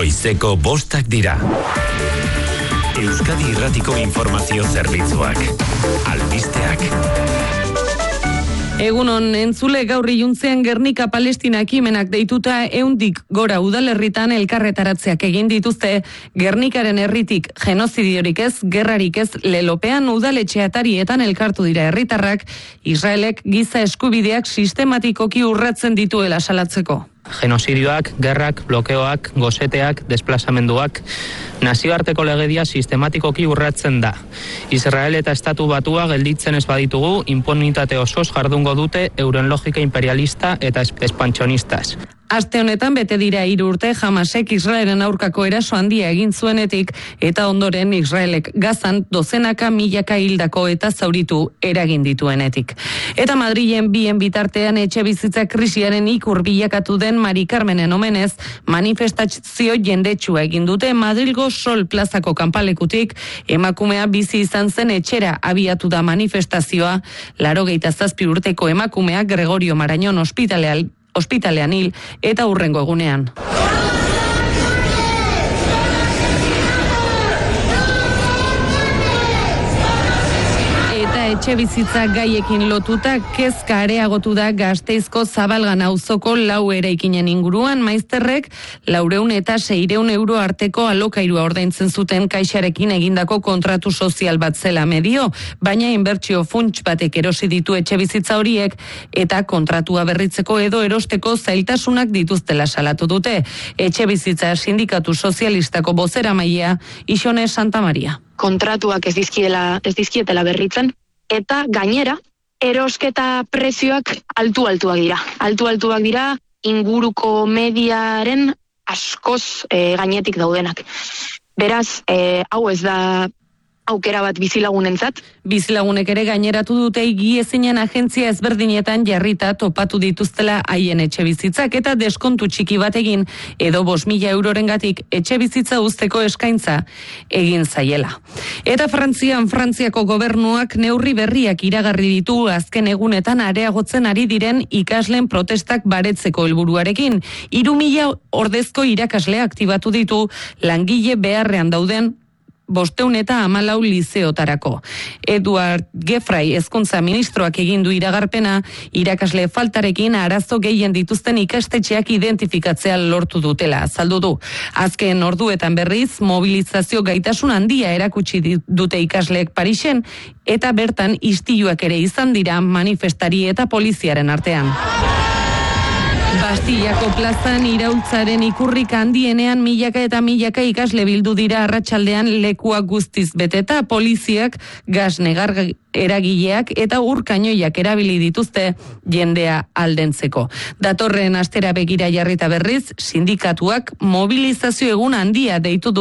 Goizeko 5 dira. Euskadi Irratiko Informazio Zerbitzuak. Albisteak. Egunon, entzule gaur iluntzean Gernika Palestina ekimenak deituta 100 gora udalerritan elkarretaratzeak egin dituzte. Gernikaren herritik genozidiorik ez, gerrarik ez, lelopean udaletxe atarietan elkartu dira herritarrak, Israelek giza eskubideak sistematikoki urratzen dituela salatzeko. Genozidioak, gerrak, blokeoak, goseteak, desplazamenduak, nazioarteko legedia sistematikoki urratzen da. Israel eta Estatu Batua gelditzen ez baditugu, impunitate osoz jardungo dute euren logika imperialista eta espantxonistaz. Aste honetan bete dira 3 urte Hamasek Israelen aurkako eraso handia egin zuenetik eta ondoren Israelek Gazan dozenaka milaka hildako eta zauritu eragin dituenetik. Eta Madrilen bien bitartean etxebizitza krisiaren ikur bilakatu den Mari Carmenen omenez manifestazio jendetsua egin dute Madrilgo Sol plazako kanpalekutik. Emakumea bizi izan zen etxera abiatu da manifestazioa. 87 urteko emakumea Gregorio Marañón ospitalean hil eta hurrengo egunean. Etxebizitza gaiekin lotuta kezka areagotu da Gasteizko Zabalgan auzoko 4 eraikinen inguruan. Maizterrek 400 eta 600 euro arteko alokairua ordaintzen zuten Kaixarekin egindako kontratu sozial bat zela medio, baina inbertsio funts batek erosi ditu etxebizitza horiek eta kontratua berritzeko edo erosteko zailtasunak dituztela salatu dute. Etxebizitza sindikatu sozialistako bozeramailea Ixone Santamaria. Kontratuak ez dizkietela berritzen. Eta gainera, erosketa prezioak altuak dira. Altuak dira inguruko mediaren askoz gainetik daudenak. Beraz, hau ez da aukera bat bizilagunentzat. Bizilagunek ere gaineratu dute higiezinen agentzia ezberdinetan jarrita topatu dituztela haien etxebizitzak eta deskontu txiki bat egin edo 5.000 eurorengatik etxebizitza uzteko eskaintza egin zaiela. Eta Frantziako gobernuak neurri berriak iragarri ditu azken egunetan areagotzen ari diren ikasleen protestak baretzeko helburuarekin. 3.000 ordezko irakasle aktibatu ditu langile beharrean dauden 514 lizeotarako. Eduard Gefrai hezkuntza ministroak egin du iragarpena, irakasle faltarekin arazo gehien dituzten ikastetxeak identifikatzea lortu dutela azaldu du. Azken orduetan berriz, mobilizazio gaitasun handia erakutsi dute ikasleek Parisen, eta bertan istiluak ere izan dira manifestari eta poliziaren artean. Bastillako plazan iraultzaren ikurrik handienean milaka eta milaka ikasle bildu dira arratsaldean lekuak guztiz beteta, poliziak gas negar eragileak eta urkainoiak erabili dituzte jendea aldentzeko. Datorren astera begira jarrita berriz, sindikatuak mobilizazio egun handia deitu du